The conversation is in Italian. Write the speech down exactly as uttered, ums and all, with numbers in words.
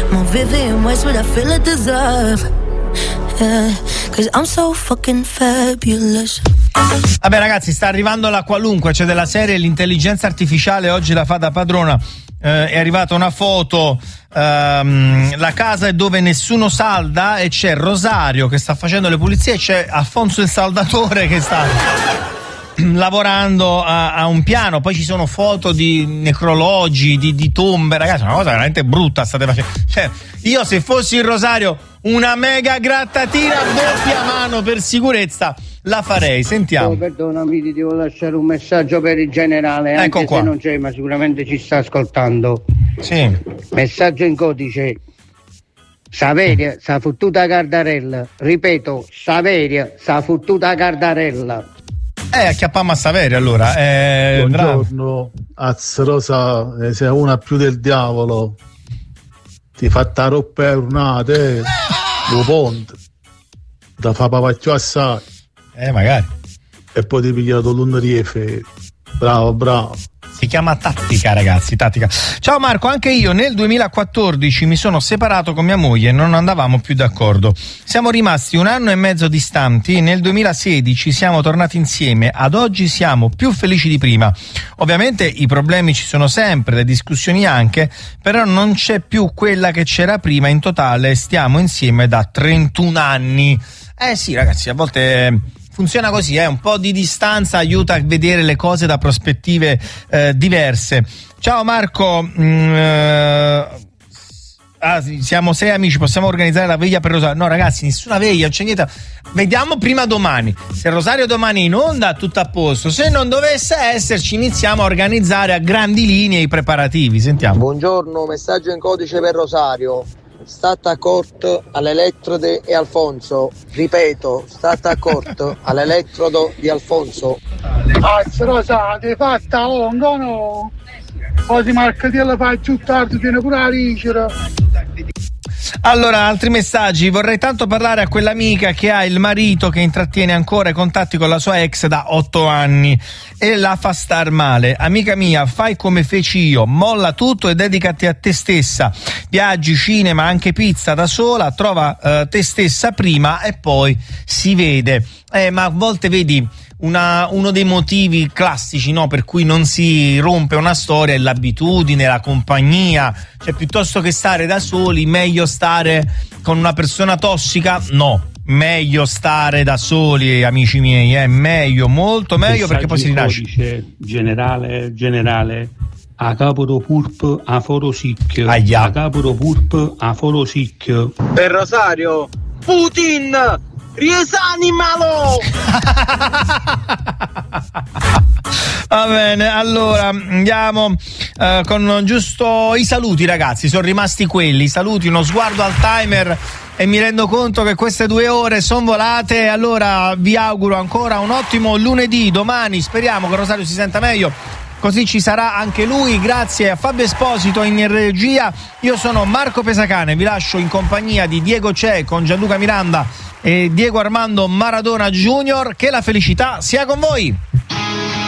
More Vivian Westwood, I feel I deserve. Yeah, cause I'm so fucking fabulous. Vabbè ragazzi, sta arrivando la qualunque, c'è della serie l'intelligenza artificiale oggi la fa da padrona. Eh, è arrivata una foto, ehm, la casa è dove nessuno salda e c'è Rosario che sta facendo le pulizie e c'è Alfonso il saldatore che sta lavorando a, a un piano. Poi ci sono foto di necrologi, di, di tombe, ragazzi, una cosa veramente brutta state facendo. Cioè, io se fossi in Rosario una mega grattatina a doppia mano per sicurezza la farei. Sentiamo. Oh, perdonami, ti devo lasciare un messaggio per il generale, anche ecco qua. Se non c'è, ma sicuramente ci sta ascoltando. Sì. Messaggio in codice: Saveria, sa fottuta Cardarella. Ripeto, Saveria, sa fottuta Cardarella. Eh, acchiappiamo a Saveria allora. Eh, Buongiorno, Azzerosa, eh, sei una più del diavolo. Ti fa taroppe ornate, lo ponte, da fa papacchio assai. Eh, magari. E poi ti pigliato l'underiefe. Bravo, bravo. Si chiama tattica, ragazzi, tattica. Ciao Marco, anche io nel duemilaquattordici mi sono separato con mia moglie e non andavamo più d'accordo. Siamo rimasti un anno e mezzo distanti, nel duemilasedici siamo tornati insieme, ad oggi siamo più felici di prima. Ovviamente i problemi ci sono sempre, le discussioni anche, però non c'è più quella che c'era prima. In totale stiamo insieme da trentuno anni. Eh sì, ragazzi, a volte funziona così, eh? Un po' di distanza aiuta a vedere le cose da prospettive eh, diverse. Ciao Marco, mm, eh, ah, siamo sei amici, possiamo organizzare la veglia per Rosario? No ragazzi, nessuna veglia, non c'è niente. Vediamo prima domani. Se Rosario domani è in onda, tutto a posto. Se non dovesse esserci, iniziamo a organizzare a grandi linee i preparativi. Sentiamo. Buongiorno, messaggio in codice per Rosario. State accorto all'elettrode e Alfonso. Ripeto, state accorto all'elettrodo di Alfonso. Azz Rosa, ti fatta oh, no no. Poi marcatella fai più tardi, tiene pure la ricera. Allora, altri messaggi. Vorrei tanto parlare a quell'amica che ha il marito che intrattiene ancora i contatti con la sua ex da otto anni e la fa star male. Amica mia, fai come feci io, molla tutto e dedicati a te stessa. Viaggi, cinema, anche pizza da sola, trova eh, te stessa prima e poi si vede. Eh, ma a volte vedi Una, uno dei motivi classici, no, per cui non si rompe una storia è l'abitudine, la compagnia. Cioè, piuttosto che stare da soli, meglio stare con una persona tossica? No, meglio stare da soli, amici miei, è eh? meglio, molto meglio, perché poi si rinasce. Generale, generale, a capo do purp a foro sicchio. Aia. A capo do purp a foro sicchio. Per Rosario, Putin! Riesanimalo! Va bene, allora andiamo eh, con giusto i saluti, ragazzi. Sono rimasti quelli, i saluti, uno sguardo al timer e mi rendo conto che queste due ore sono volate. Allora vi auguro ancora un ottimo lunedì. Domani speriamo che Rosario si senta meglio, così ci sarà anche lui. Grazie a Fabio Esposito in regia. Io sono Marco Pesacane, vi lascio in compagnia di Diego C'è con Gianluca Miranda e Diego Armando Maradona Junior. Che la felicità sia con voi.